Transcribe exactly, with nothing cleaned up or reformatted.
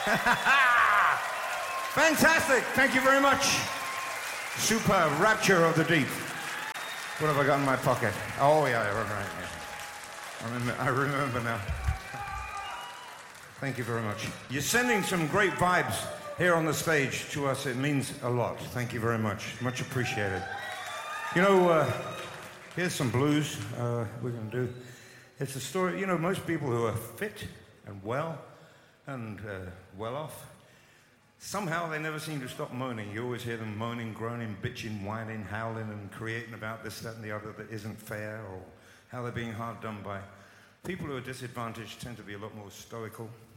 Fantastic. Thank you very much. Superb. Rapture of the Deep. What have I got in my pocket? Oh, yeah, right, right, yeah. I remember, I remember now. Thank you very much. You're sending some great vibes here on the stage to us. It means a lot. Thank you very much. Much appreciated. You know, uh, here's some blues uh, we're going to do. It's a story, you know, most people who are fit and well and uh, well off, somehow they never seem to stop moaning. You always hear them moaning, groaning, bitching, whining, howling, and creating about this, that, and the other that isn't fair, or how they're being hard done by. People who are disadvantaged tend to be a lot more stoical.